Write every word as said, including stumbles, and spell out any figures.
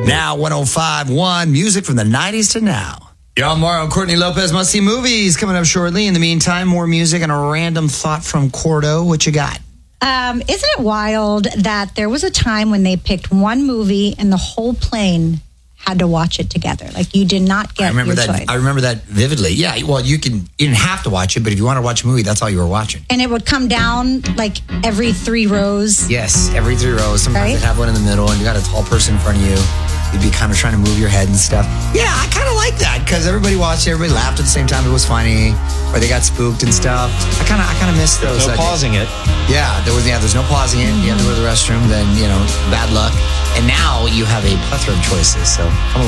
Now, one oh five point one, music from the nineties to now. Y'all, Mario and Courtney Lopez must-see movies coming up shortly. In the meantime, more music and a random thought from Cordo. What you got? Um, isn't it wild that there was a time when they picked one movie and the whole plane had to watch it together? Like, you did not get I remember your that. choice. I remember that vividly. Yeah, well, you can. You didn't have to watch it, but if you want to watch a movie, that's all you were watching. And it would come down like every three rows. Yes, every three rows. Sometimes Right? they'd have one in the middle, and you got a tall person in front of you. You'd be kind of trying to move your head and stuff. Yeah, I kind of like that because everybody watched it, everybody laughed at the same time. It was funny, or they got spooked and stuff. I kind of, I kind of miss those. No uh, pausing it. Yeah, there was. Yeah, there's no pausing it. You have to go to the restroom. Then you know, bad luck. And now you have a plethora of choices. So come